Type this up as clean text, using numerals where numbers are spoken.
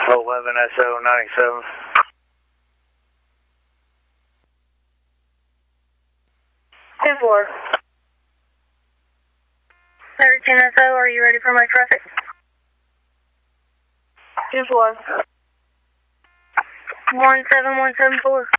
11 SO 97. 2-4. 13 SO, are you ready for my traffic? 2-4. 17174.